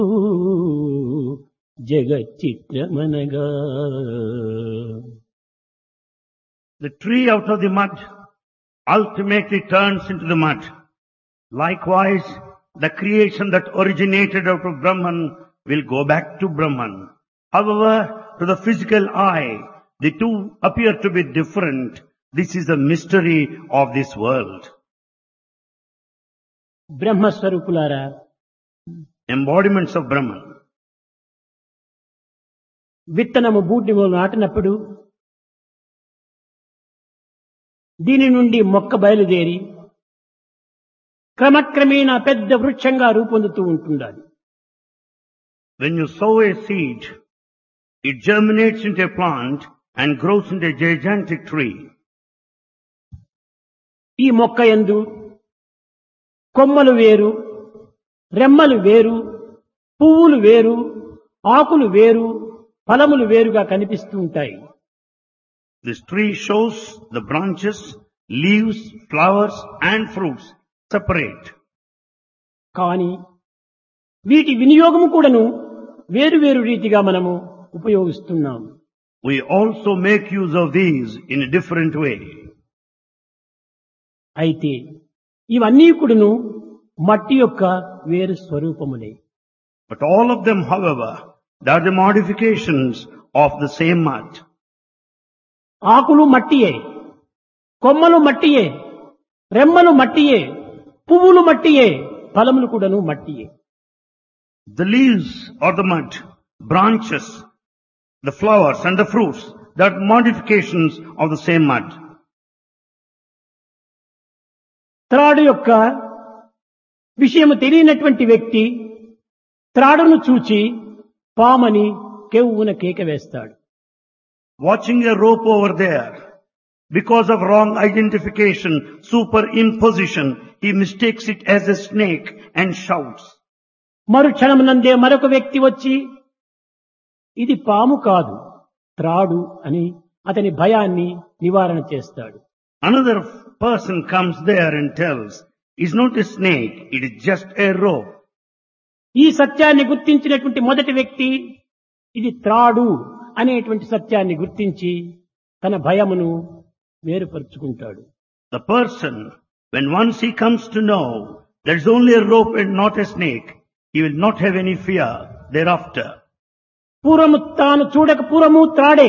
జగచ్చిత్రమనగా The tree out of the mud ultimately turns into the mud. Likewise, the creation that originated out of Brahman will go back to Brahman. However, to the physical eye, the two appear to be different. This is the mystery of this world. బ్రహ్మస్వరూపులారా, Embodiments of Brahman. విత్తనము భూమిలో నాటినప్పుడు దీని నుండి మొక్క బయలుదేరి క్రమక్రమేణా పెద్ద వృక్షంగా రూపొందుతూ ఉంటుండాలి. When you sow a seed, it germinates into a plant and grows into a gigantic tree. ఈ మొక్క యందు కొమ్మలు వేరు, రెమ్మలు వేరు, పువ్వులు వేరు, ఆకులు వేరు, ఫలములు వేరుగా కనిపిస్తూ ఉంటాయి. This tree shows the branches, leaves, flowers and fruits separate. కానీ వీటి వినియోగము కూడాను వేరు వేరు రీతిగా మనము ఉపయోగిస్తున్నాం. We also make use of these in a different way. అయితే ఇవన్నీ కూడాను మట్టి యొక్క వేరు స్వరూపములే. But all of them, however, they are the modifications of the same mud. ఆకులు మట్టియే, కొమ్మలు మట్టియే, రెమ్మలు మట్టియే, పువ్వులు మట్టియే, ఫలములు కూడాను మట్టియే. The leaves are the mud, branches, the flowers and the fruits, they are modifications of the same mud. త్రాడు యొక్క విషయము తెలియనటువంటి వ్యక్తి త్రాడును చూచి పామని కెవ్వున కేక వేస్తాడు. Watching a rope over there, because of wrong identification, superimposition, he mistakes it as a snake and shouts. మరుక్షణమునందే మరొక వ్యక్తి వచ్చి ఇది పాము కాదు త్రాడు అని అతని భయాన్ని నివారణ చేస్తాడు. Another person comes there and tells, it's not a snake, it is just a rope. ఈ సత్యాన్ని గుర్తించినటువంటి మొదటి వ్యక్తి ఇది త్రాడు అనేటువంటి సత్యాన్ని గుర్తించి తన భయమును వేరుపరుచుకుంటాడు. The person, when once he comes to know there is only a rope and not a snake, he will not have any fear thereafter. పూర్వము తాను చూడక పూర్వము త్రాడే,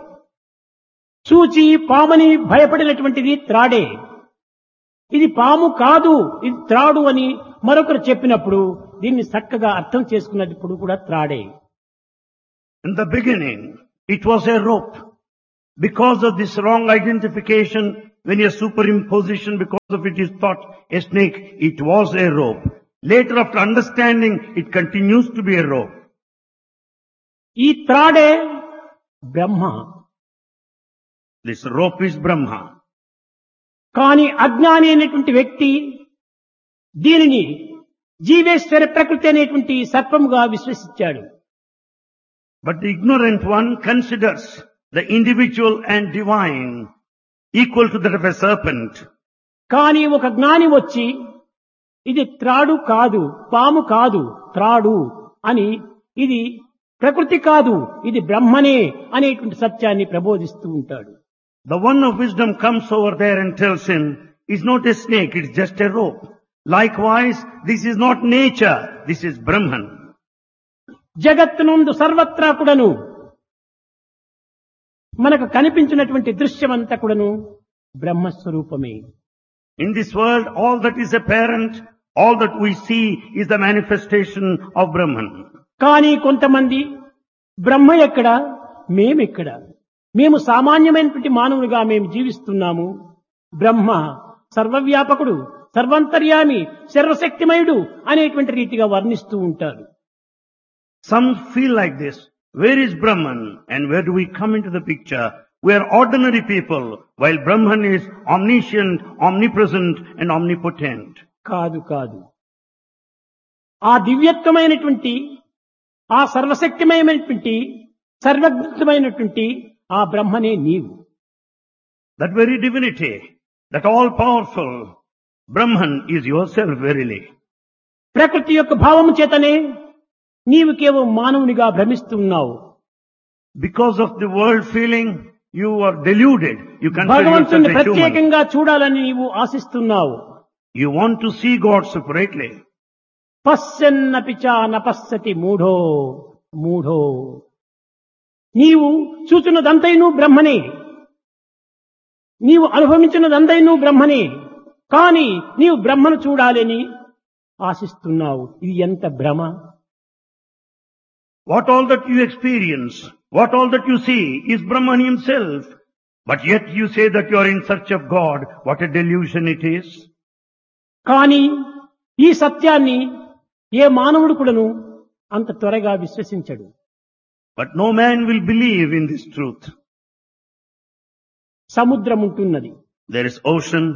చూచి పామని భయపడినటువంటిది త్రాడే. ఇది పాము కాదు ఇది త్రాడు అని మరొకరు చెప్పినప్పుడు దీన్ని చక్కగా అర్థం చేసుకున్నప్పుడు కూడా త్రాడే. In the beginning, it was a rope. Because of this wrong identification, when a superimposition, because of it is thought a snake, it was a rope. Later, after understanding, it continues to be a rope. ఈ త్రాడే బ్రహ్మ. This rope is Brahma. కానీ అజ్ఞాని అనేటువంటి వ్యక్తి దీనిని జీవేశ్వర ప్రకృతి అనేటువంటి సర్పముగా విశ్వసించాడు. But the ignorant one considers the individual and divine equal to that of a serpent. కానీ ఒక జ్ఞాని వచ్చి ఇది త్రాడు కాదు, పాము కాదు, త్రాడు అని ఇది ప్రకృతి కాదు, ఇది బ్రహ్మనే అనేటువంటి సత్యాన్ని ప్రబోధిస్తూ ఉంటాడు. The one of wisdom comes over there and tells him, it's not a snake, it's just a rope. Likewise, this is not nature, this is Brahman. జగత్తునందు సర్వత్రా కూడాను మనకు కనిపించినటువంటి దృశ్యమంతా కూడాను బ్రహ్మస్వరూపమే. In this world, all that is apparent, all that we see is the manifestation of Brahman. కానీ కొంతమంది బ్రహ్మ ఎక్కడ, మేమెక్కడ, మేము సామాన్యమైనటువంటి మానవులుగా మేము జీవిస్తున్నాము, బ్రహ్మ సర్వవ్యాపకుడు, సర్వంతర్యామి, సర్వశక్తిమయుడు అనేటువంటి రీతిగా వర్ణిస్తూ ఉంటారు. Some feel like this. Where is Brahman and where do we come into the picture? We are ordinary people while Brahman is omniscient, omnipresent and omnipotent. కాదు కాదు, ఆ దివ్యత్వమైనటువంటి, ఆ సర్వశక్తిమయమైనటువంటి, సర్వజ్ఞమైనటువంటి ఆ బ్రహ్మనే నీవు. That very divinity, that all-powerful Brahman is yourself verily. ప్రకృతి యొక్క భావము చేతనే నీవు కేవలం మానవునిగా భ్రమిస్తున్నావు. Because of the world feeling, you are deluded. You consider భగవంతుని yourself a human. ప్రత్యేకంగా చూడాలని నీవు ఆశిస్తున్నావు. You want to see God separately. పశ్యన్నపి చ నపశ్యతి మూఢో మూఢో. నీవు చూచున్నదంతైనూ బ్రహ్మనే, నీవు అనుభవించినదంతైనూ బ్రహ్మనే, కానీ నీవు బ్రహ్మను చూడాలని ఆశిస్తున్నావు. ఇది ఎంత భ్రమ! What all that you experience, what all that you see is Brahman himself. But yet you say that you are in search of God. What a delusion it is. కానీ ఈ సత్యాన్ని ఏ మానవుడు కూడాను అంత త్వరగా విశ్వసించడు. But no man will believe in this truth. సముద్రం ఉంటున్నది. There is ocean.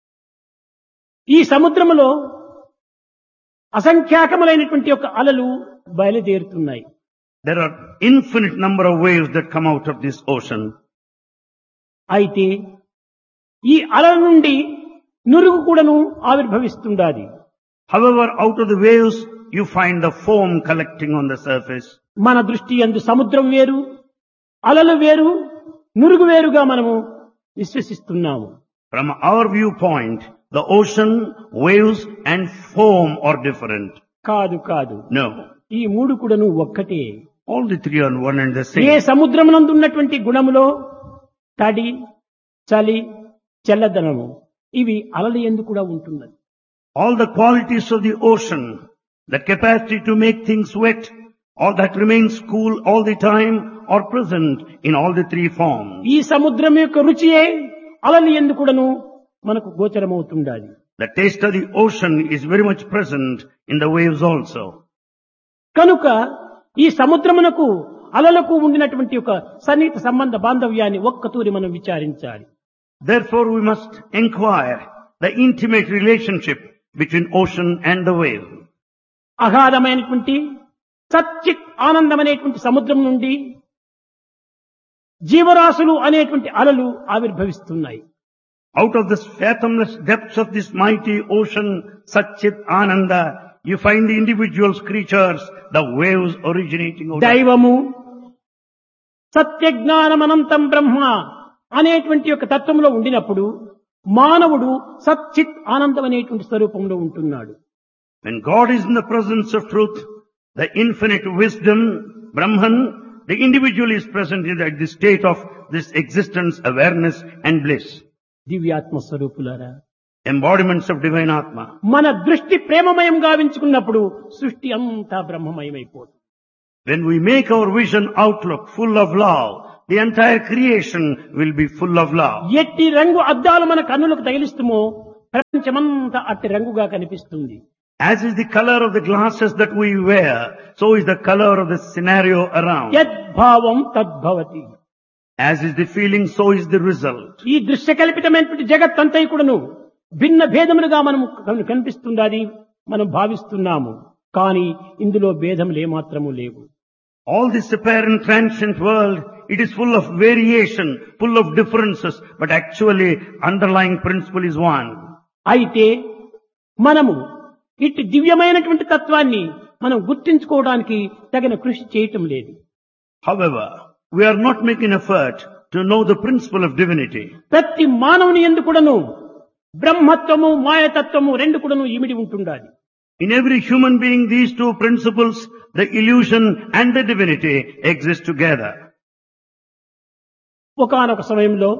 ఈ సముద్రములో అసంఖ్యాకములైనటువంటి యొక్క అలలు బయలుదేరుతున్నాయి. There are infinite number of waves that come out of this ocean. అయితే ఈ అలల నుండి నురుగు కూడాను ఆవిర్భవిస్తుండాలి. However, out of the waves, you find the foam collecting on the surface. మన దృష్టి యందు సముద్రం వేరు, అలలు వేరు, నురుగు వేరుగా మనము విశ్వసిస్తున్నాము. From our viewpoint, the ocean, waves and foam are different. కాదు కాదు, No. ఈ మూడు కూడాను ఒక్కటే. All the three are one and the A same. సముద్రమునందు ఉన్నటువంటి గుణములో తడి, చలి, చల్లదనము ఇవి అలల యందు కూడా ఉంటున్నది. All the qualities of the ocean, the capacity to make things wet, all that remains cool all the time are present in all the three forms. ఈ సముద్రం యొక్క రుచియే అలల యందు కూడాను మనకు గోచరమవుతుండాలి. The taste of the ocean is very much present in the waves also. కనుక ఈ సముద్రమునకు అలలకు ఉండినటువంటి ఒక సన్నిహిత సంబంధ బాంధవ్యాన్ని ఒక్కతూరి మనం విచారించాలి. Therefore we must inquire the intimate relationship between ocean and the wave. అగాధమైనటువంటి సచ్చిత్ ఆనందమనేటువంటి సముద్రం నుండి జీవరాశులు అనేటువంటి అలలు ఆవిర్భవిస్తున్నాయి. Out of the fathomless depths of this mighty ocean, Satchit Ananda, you find the individuals, creatures, the waves originating out of దైవము సత్యజ్ఞానమనంతం బ్రహ్మ అనేటువంటి యొక్క తత్వంలో ఉండినప్పుడు మానవుడు సచ్చిత్ ఆనందం అనేటువంటి స్వరూపంలో ఉంటున్నాడు. When God is in the presence of truth, the infinite wisdom, Brahman, the individual is present in the state of this existence, awareness and bliss. దివ్యాత్మ స్వరూపులారా, Embodiments of divine Atma. మన దృష్టి ప్రేమమయం గావించుకున్నప్పుడు సృష్టి అంతా బ్రహ్మమయమైపోతుంది. When we make our vision outlook full of love, the entire creation will be full of love. ఎట్టి రంగు అద్దాలు మన కన్నులకు తగిలిస్తుమో ప్రపంచమంతా అట్టి రంగుగా కనిపిస్తుంది. As is the color of the glasses that we wear, so is the color of the scenario around. యద్భావం తద్భవతి. As is the feeling, so is the result. ఈ దృశ్య కల్పితమైనటువంటి జగత్తంతా కూడాను భిన్న భేదములుగా మనం కనిపిస్తుందని మనం భావిస్తున్నాము. కానీ ఇందులో భేదములు ఏమాత్రము లేవు. All this apparent transient world, it is full of variation, full of differences, but actually underlying principle is one. అయితే మనము ఇట్టి దివ్యమైనటువంటి తత్వాన్ని మనం గుర్తించుకోవడానికి తగిన కృషి చేయటం లేదు. However, we are not making effort to know the principle of divinity. ప్రతి మానవుని యందు కూడాను బ్రహ్మత్వము మాయతత్వము రెండు కూడాను ఇమిడి ఉంటుండాలి. In every human being, these two principles, the illusion and the divinity, exist together. ఒకానొక సమయంలో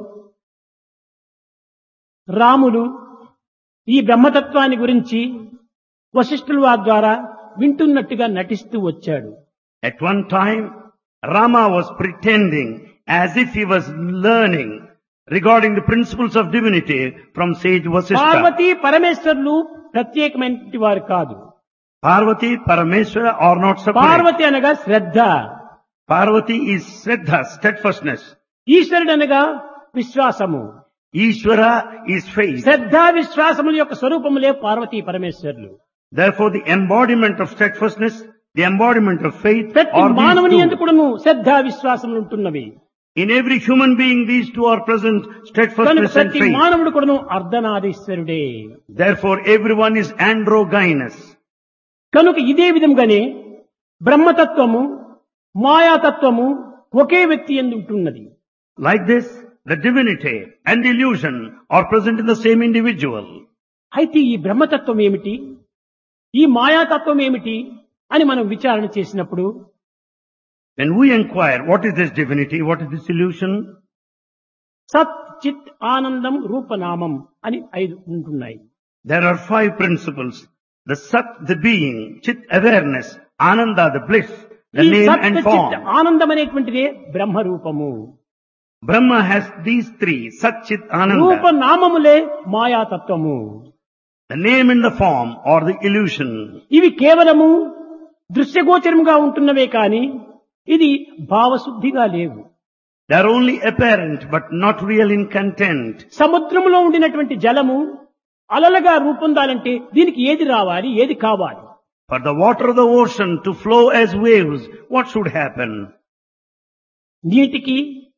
రాములు ఈ బ్రహ్మతత్వాన్ని గురించి వశిష్ఠుల వారి ద్వారా వింటున్నట్టుగా నటిస్తూ వచ్చాడు. At one time, Rama was pretending as if he was learning regarding the principles of divinity from sage Vasishtha. Parvati పరమేశ్వరులు ప్రత్యేకమైనటువంటి వారు కాదు. Parvati, Parameshwara are not separate. Parvati అనగా శ్రద్ధ, Parvati is Shraddha, steadfastness. ఈశ్వరుడు అనగా విశ్వాసము. Ishvara is faith. శ్రద్ధ విశ్వాసముల యొక్క స్వరూపములే పార్వతీ పరమేశ్వరులు. Therefore the embodiment of steadfastness, the embodiment of faith ప్రతి are మానవుని these two. ఎందుకును Shraddha విశ్వాసములు ఉంటున్నవి. In every human being, these two are present, కనుక steadfastness and ప్రతి faith. మానవుడు కూడాను అర్ధనారీశ్వరుడే. Therefore everyone is androgynous. కనుక ఇదే విధంగానే బ్రహ్మతత్వము మాయాతత్వము ఒకే వ్యక్తి యందు ఉంటున్నది. Like this, the divinity and the illusion are present in the same individual. అయితే ఈ బ్రహ్మతత్వం ఏమిటి, ఈ మాయాతత్వం ఏమిటి అని మనం విచారణ చేసినప్పుడు When we inquire what is this divinity, what is this illusion, సత్ చిత్ ఆనందం రూపనామం అని 5 ఉంటున్నాయి. there are 5 principles. The Sat, the being, Chit, awareness, Ananda, the bliss, the ఈ name సత్ and చిత్ form. ఆనందం అనేటువంటిదే బ్రహ్మరూపము. Brahma has these 3, Sat, Chit, Ananda. రూపనామములే మాయాతత్వము. The name and the form or the illusion. ఇవి కేవలము దృశ్యగోచరముగా ఉంటున్నవే కాని ఇది భావశుద్ధిగా లేవు. They are only apparent but not real in content. సముద్రములో ఉండినటువంటి జలము అలలుగా రూపొందాలంటే దీనికి ఏది రావాలి, ఏది కావాలి? For the water of the ocean to flow as waves, what should happen? నీటికి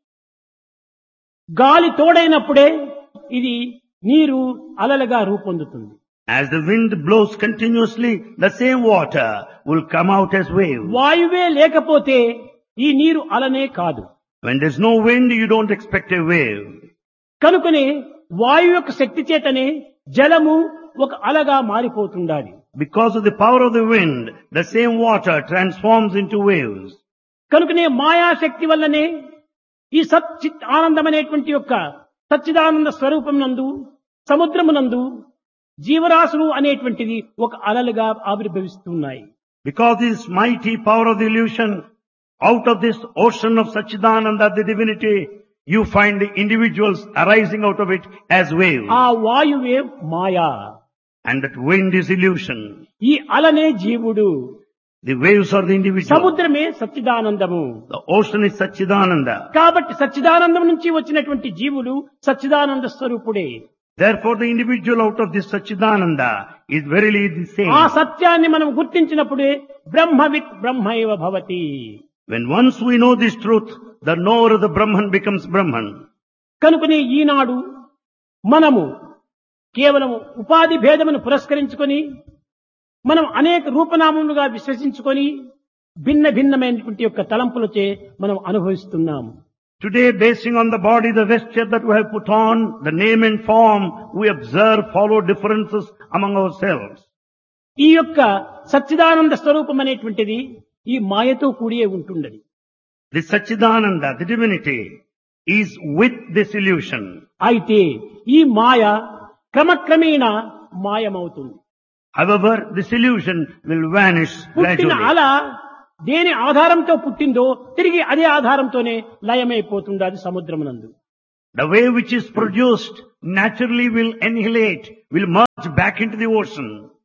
గాలి తోడైనప్పుడే ఇది నీరు అలలుగా రూపొందుతుంది. As the wind blows continuously, the same water will come out as waves. వాయువే లేకపోతే ఈ నీరు అలనే కాదు. When there's no wind, you don't expect a wave. కనుకనే వాయువు యొక్క శక్తి చేతనే జలము ఒక అలగా మారిపోతుండాలి. Because of the power of the wind, the same water transforms into waves. కనుకనే మాయాశక్తి వల్లనే ఈ సచ్చిత్ ఆనందం అనేటువంటి యొక్క సచ్చిదానంద స్వరూపం నందు సముద్రమునందు జీవరాశులు అనేటువంటిది ఒక అలలుగా ఆవిర్భవిస్తున్నాయి. Because this mighty power of the illusion, out of this ocean of Satchidananda, the divinity, you find the individuals arising out of it as waves. ఆ వాయువే మాయా, And that wind is illusion. ఈ అలనే జీవుడు, The waves are the individual. సముద్రమే సచ్చిదానందము. The ocean is Satchidananda. కాబట్టి సచ్చిదానందం నుంచి వచ్చినటువంటి జీవులు సచ్చిదానంద స్వరూపుడే. Therefore the individual out of this Satchidananda is verily the same. ఆ సత్యాన్ని మనం గుర్తించినప్పుడే బ్రహ్మవిత్ బ్రహ్మైవ భవతి. When once we know this truth, the knower of the Brahman becomes Brahman. కనుకనే ఈనాడు మనము కేవలం ఉపాధి భేదమును పురస్కరించుకొని మనం అనేక రూపనామములుగా విశ్వసించుకొని భిన్న భిన్నమైనటువంటి యొక్క తలంపులచే మనం అనుభవిస్తున్నాము. Today, basing on the body, the vesture that we have put on, the name and form, we observe, follow differences among ourselves. ఈ యొక్క సచ్చిదానంద స్వరూపం అనేటువంటిది ఈ మాయతో కూడియే ఉంటున్నది. The Satchidananda, the divinity, is with this illusion. అయితే ఈ మాయ క్రమక్రమేణ మాయమవుతుంది. However, this illusion will vanish పుట్టిన gradually. అల దేని ఆధారంతో పుట్టిందో తిరిగి అదే ఆధారంతోనే లయమైపోతుంది అది సముద్రమునందు. The wave which is produced naturally will annihilate, will merge back into the ocean.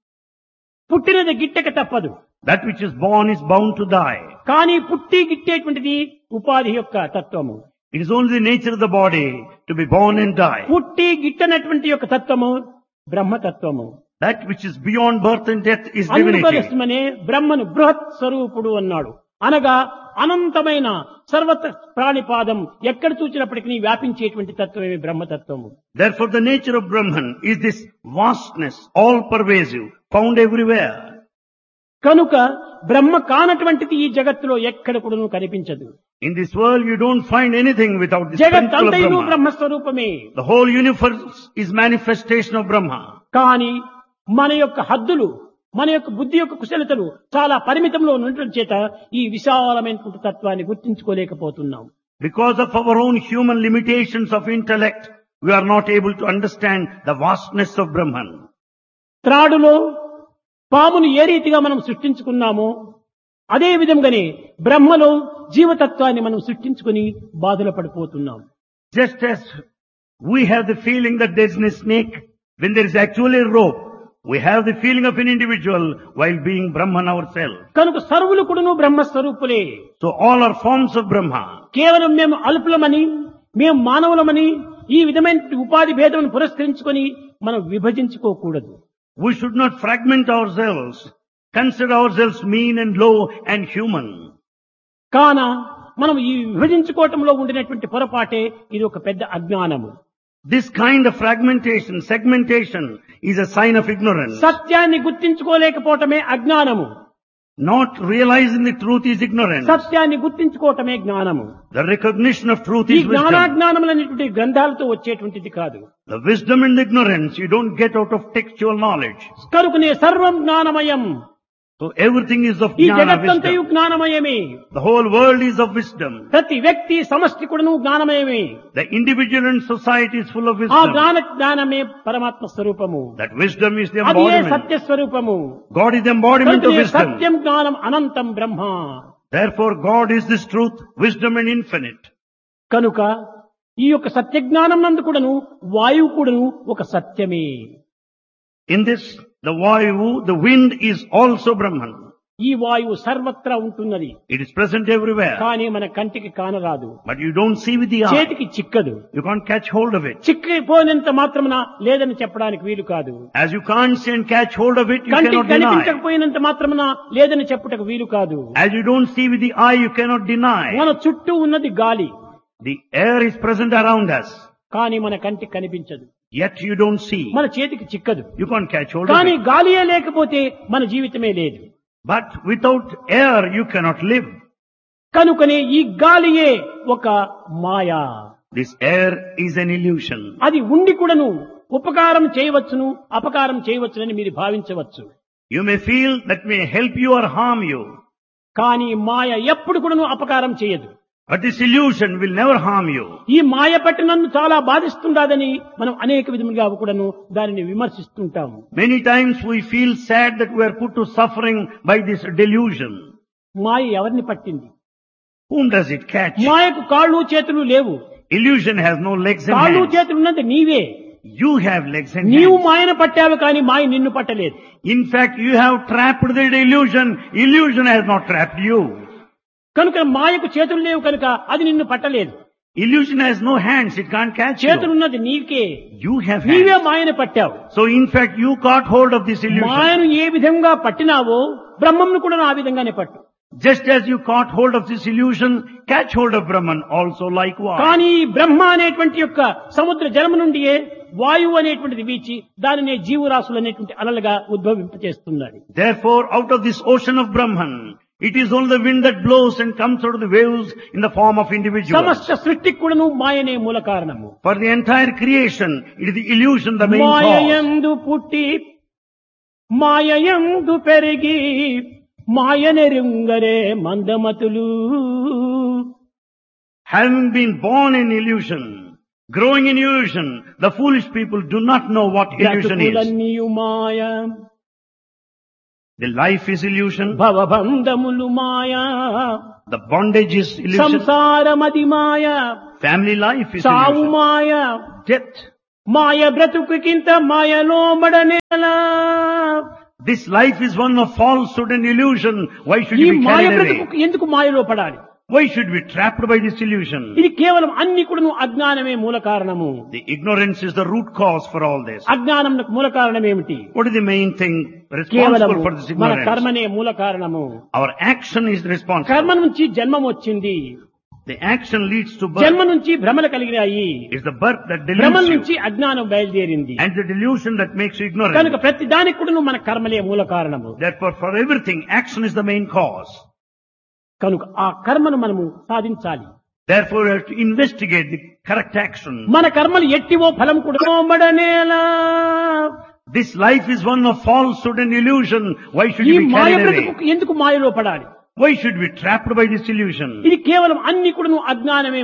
పుట్టినది గిట్టక తప్పదు. That which is born is bound to die. కానీ పుట్టి గిట్టేటువంటిది ఉపాధి యొక్క తత్వము. It is only the nature of the body to be born and die. పుట్టి గిట్టనటువంటి యొక్క తత్వము బ్రహ్మతత్వము. That which is beyond birth and death is divinity. అందుకోసమనే బ్రహ్మను బృహత్ స్వరూపుడు అన్నాడు. అనగా అనంతమైన సర్వత్ర ప్రాణిపాదం ఎక్కడ చూచినప్పటికీ వ్యాపించేటువంటి తత్వమే బ్రహ్మతత్వము. Therefore the nature of Brahman is this vastness, all pervasive, found everywhere. కనుక బ్రహ్మ కానటువంటిది ఈ జగత్తులో ఎక్కడ కూడా కనిపించదు. In this world you don't find anything without this జగత్ principle of అంతయును Brahma. బ్రహ్మస్వరూపమే. The whole universe is manifestation of Brahma. కానీ మన యొక్క హద్దులు, మన యొక్క బుద్ధి యొక్క కుశలతలు చాలా పరిమితంలో ఉండటం చేత ఈ విశాలమైనటువంటి తత్వాన్ని గుర్తించుకోలేకపోతున్నాం. Because of our own human limitations of intellect, we are not able to understand the vastness of Brahman. త్రాడులో పామును ఏ రీతిగా మనం సృష్టించుకున్నామో అదే విధంగానే బ్రహ్మలో జీవతత్వాన్ని మనం సృష్టించుకుని బాధలు పడిపోతున్నాం. Just as we have the feeling that there is a snake, when there is actually a rope, we have the feeling of an individual while being Brahman ourselves. కనుక సర్వులు కూడాను బ్రహ్మస్వరూపులే. So all are forms of Brahma. కేవలం మేము అల్పులమని, మేము మానవులమని ఈ విధమైన ఉపాధి భేదమును పురస్కరించుకొని మనం విభజించుకోకూడదు. We should not fragment ourselves, consider ourselves mean and low and human. కాన మనం ఈ విభజించుకోవటంలో ఉండినటువంటి పొరపాటే ఇది ఒక పెద్ద అజ్ఞానము. This kind of fragmentation, segmentation is a sign of ignorance. సత్యాన్ని గుర్తించుకోలేకపోవటమే అజ్ఞానము. Not realizing the truth is ignorance. సత్యాన్ని గుర్తించుకోవటమే జ్ఞానము. The recognition of truth ఈ is wisdom. జ్ఞానాజ్ఞానములనేటువంటి గ్రంథాలతో వచ్చేటువంటిది కాదు. The wisdom and the ignorance you don't get out of textual knowledge. కనుకనే సర్వం జ్ఞానమయం. So everything is of ఈ jnana, జగత్తంతయు wisdom. జ్ఞానమయమే. The whole world is of wisdom. ప్రతి వ్యక్తి సమష్టి కూడాను జ్ఞానమయమే. The individual and society is full of ఆ wisdom. జ్ఞానమే పరమాత్మ స్వరూపము. That wisdom is the అది embodiment. సత్య స్వరూపము. God is the embodiment of కనుకనే wisdom. సత్యం జ్ఞానం అనంతం బ్రహ్మ. Therefore God is this truth, wisdom and infinite. కనుక ఈ యొక్క సత్య జ్ఞానం నందు కూడాను వాయువు కూడాను ఒక సత్యమే. In this, the vayu, the wind is also Brahman. ఈ వాయువు సర్వత్రా ఉంటున్నది. It is present everywhere. కానీ మన కంటికి కానరాదు. But you don't see with the eye. చేతికి చిక్కదు. You can't catch hold of it. చిక్కిపోయినంత మాత్రమున లేదని చెప్పడానికి వీలు కాదు. As you can't see and catch hold of it, you కంటికి cannot deny. కనిపించకపోయినంత మాత్రమున లేదని చెప్పుటకు వీలు కాదు. As you don't see with the eye, you cannot deny. మన చుట్టూ ఉన్నది గాలి. The air is present around us. కానీ మన కంటికి కనిపించదు. Yet you don't see. మన చేతికి చిక్కదు. You can't catch hold of కానీ it. గాలియే లేకపోతే మన జీవితమే లేదు. But without air, you cannot live. కనుకనే ఈ గాలియే ఒక మాయా. This air is an illusion. అది ఉండి కూడాను ఉపకారం చేయవచ్చును అపకారం చేయవచ్చునని మీరు భావించవచ్చు. You may feel that may help you or harm you. కానీ మాయ ఎప్పుడు కూడాను అపకారం చేయదు. But this illusion will never harm you. ఈ మాయ పట్టి నన్ను చాలా బాధిస్తుండదని మనం అనేక విధములుగా కూడాను దానిని విమర్శిస్తుంటాము. Many times we feel sad that we are put to suffering by this delusion. మాయ ఎవరిని పట్టింది? Whom does it catch? మాయకు కాళ్ళు చేతులు లేవు. Illusion has no legs and కాళ్ళు hands. చేతులు ఉన్నది నీవే. You have legs and నీవు hands. మాయను పట్టావు కానీ మాయ నిన్ను పట్టలేదు. In fact, you have trapped the illusion. Illusion has not trapped you. కనుక మాయకు చేతులు లేవు కనుక అది నిన్ను పట్టలేదు. Illusion has no hands. It can't catch చేతులు you. ఉన్నది నీకే. You have నీవే hands. మాయను పట్టావు. So in fact, you caught hold of this illusion. మాయను ఏ విధంగా పట్టినావో బ్రహ్మంను కూడా ఆ విధంగానే పట్టు. Just as you caught hold of this illusion, catch hold of Brahman also likewise. కానీ ఈ బ్రహ్మ అనేటువంటి యొక్క సముద్ర జలము నుండియే వాయువు అనేటువంటిది వీచి దానినే జీవరాశులు అనేటువంటి అలలుగా ఉద్భవింపచేస్తున్నాడు. Therefore, out of this ocean of Brahman, it is only the wind that blows and comes out of the waves in the form of individuals. సమస్త సృష్టికి కూడాను మాయనే మూల కారణము. For the entire creation, it is the illusion the main cause. మాయయందు పుట్టి మాయయందు పెరిగి మాయనెరుంగరే మందమతులు. Having been born in illusion, growing in illusion, the foolish people do not know what illusion is. బ్రతుకులన్నీయు Maya. The life is illusion, భవబంధములు Maya. the bondage is illusion, సంసారమది Maya. family life is సావు illusion, మాయ. death. మాయ బ్రతుకుకింత మాయలో మడనేలా. This life is one of falsehood and illusion. Why should ఈ you be Maya carried away? బ్రతుకు ఎందుకు మాయలో పడాలి? Why should we be trapped by this illusion? ఇది కేవలం అన్ని కూడాను అజ్ఞానమే మూల కారణము. The ignorance is the root cause for all this. అజ్ఞానంకు మూల కారణం ఏమిటి? What is the main thing కేవలం responsible for this మన ignorance? కర్మనే మూల కారణము. Our action is కర్మ responsible. నుంచి జన్మం వచ్చింది. The action leads to జన్మ birth. నుంచి భ్రమలు కలిగినాయి. It's the birth that భ్రమల deludes నుంచి you. అజ్ఞానం బయలుదేరింది. And the delusion that makes you కనుక ignorant. ప్రతి దానికి కూడాను మన కర్మలే మూల కారణము. Therefore, for everything, action is the main cause. కనుక ఆ కర్మను మనము సాధించాలి. Therefore, we have to investigate the correct action. మన కర్మలు ఎట్టివో ఫలం కూడా మడనేలా. This life is one of falsehood and illusion. Why should ఈ you be Maya carried away? బ్రతుకు ఎందుకు మాయలో పడాలి? Why should we be trapped by this illusion? ఇది కేవలం అన్ని కూడాను అజ్ఞానమే